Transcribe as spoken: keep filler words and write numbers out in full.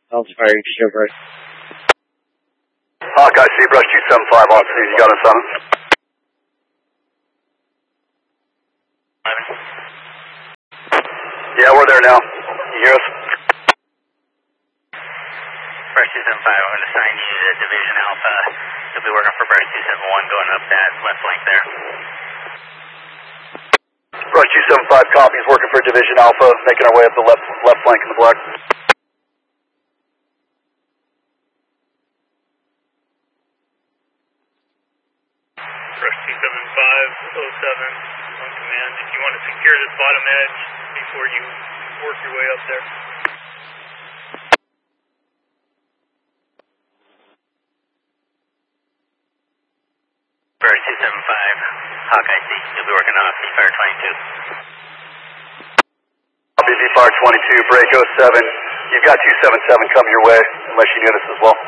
Alpha firing Chevrolet. Hawkeye, C, brush two seven five on scene. You got us on it? Yeah, we're there now. You hear us? Brush two seven five, I'm going to assign you to Division Alpha. You'll be working for Brush two seven one going up that left flank there. Brush two seven five copies, working for Division Alpha, making our way up the left left flank in the black. Brush two seven five oh seven on command. If you want to secure this bottom edge before you work your way up there. Brush two seven five, Hawkeye C, you'll be working off C Fire twenty-two. I'll be V Fire twenty-two, break oh seven. You've got two seven seven coming your way, unless you notice as well.